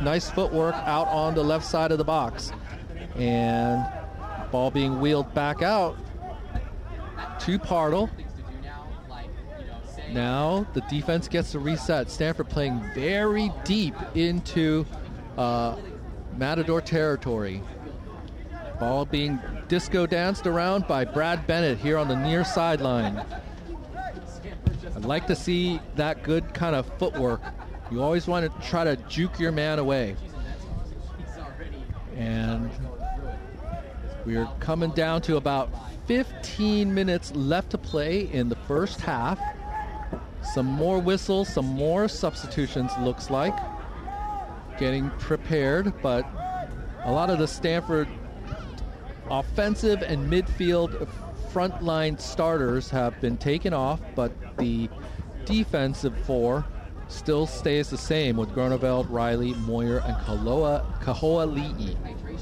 nice footwork out on the left side of the box. And ball being wheeled back out to Partle. Now the defense gets to reset. Stanford playing very deep into Matador territory. Ball being disco danced around by Brad Bennett here on the near sideline. I'd like to see that good kind of footwork. You always want to try to juke your man away. And we're coming down to about 15 minutes left to play in the first half. Some more whistles, some more substitutions, looks like. Getting prepared, but a lot of the Stanford offensive and midfield frontline starters have been taken off, but the defensive four still stays the same with Groeneveld, Riley, Moyer, and Kaho'ali'i.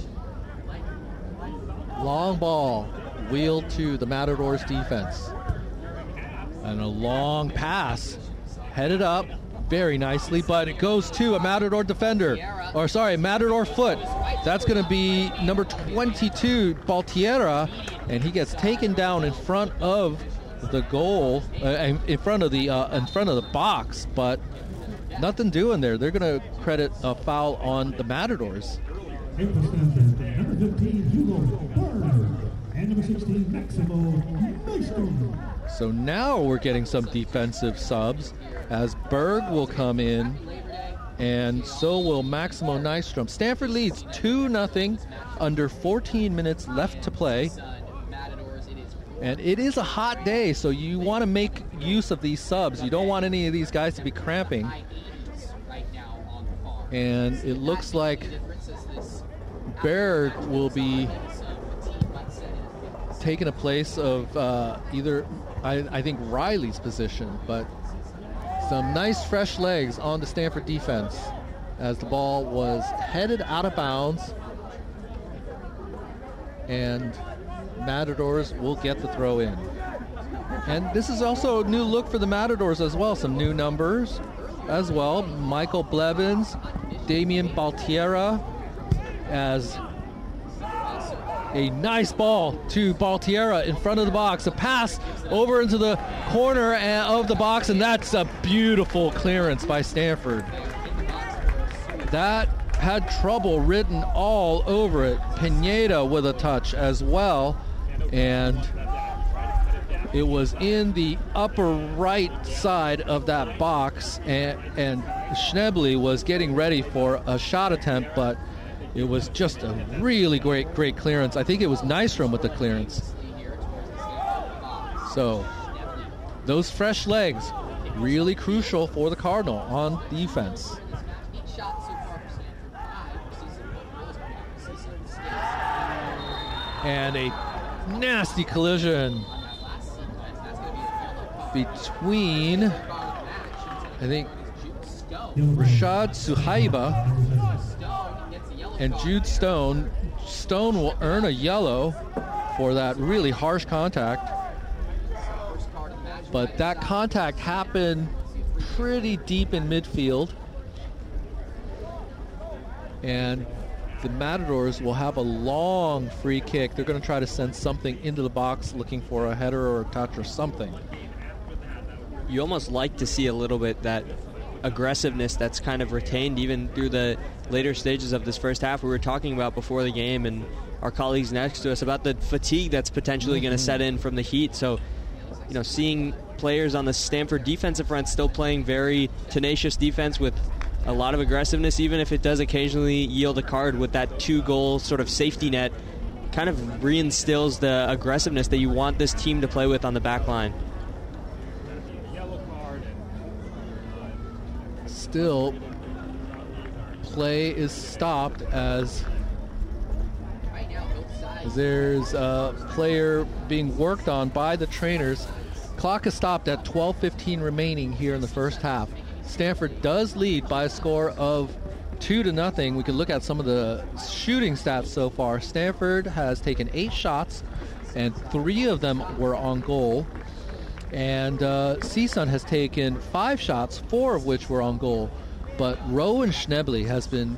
Long ball wheeled to the Matadors defense. And a long pass headed up very nicely, but it goes to a Matador defender. Matador foot. That's going to be number 22, Baltierra, and he gets taken down in front of the goal, in front of the box, but nothing doing there. They're going to credit a foul on the Matadors. Number 15, Hugo Barner, and number 16, Maximo Maestro. So now we're getting some defensive subs as Berg will come in, and so will Maximo Nystrom. Stanford leads 2-0, under 14 minutes left to play. And it is a hot day, so you want to make use of these subs. You don't want any of these guys to be cramping. And it looks like Berg will be taking a place of I think Riley's position, but some nice fresh legs on the Stanford defense as the ball was headed out of bounds, and Matadors will get the throw in. And this is also a new look for the Matadors as well, some new numbers as well. Michael Blevins, Damian Baltierra, as a nice ball to Baltierra in front of the box. A pass over into the corner of the box, and that's a beautiful clearance by Stanford. That had trouble written all over it. Pineda with a touch as well, and it was in the upper right side of that box, and Schneble was getting ready for a shot attempt, but it was just a really great clearance. I think it was Nystrom with the clearance. So those fresh legs, really crucial for the Cardinal on defense. And a nasty collision between, I think, Rashad Suhaiba and Jude Stone. Stone will earn a yellow for that really harsh contact. But that contact happened pretty deep in midfield. And the Matadors will have a long free kick. They're going to try to send something into the box looking for a header or a touch or something. You almost like to see a little bit that aggressiveness that's kind of retained even through the later stages of this first half. We were talking about before the game, and our colleagues next to us, about the fatigue that's potentially going to set in from the heat. So, you know, seeing players on the Stanford defensive front still playing very tenacious defense with a lot of aggressiveness, even if it does occasionally yield a card, with that 2-goal sort of safety net, kind of reinstills the aggressiveness that you want this team to play with on the back line. Still, play is stopped as there's a player being worked on by the trainers. Clock is stopped at 12:15 remaining here in the first half. Stanford does lead by a score of 2-0. We can look at some of the shooting stats so far. Stanford has taken 8 shots, and 3 of them were on goal. And CSUN has taken 5 shots, 4 of which were on goal. But Rowan Schneble has been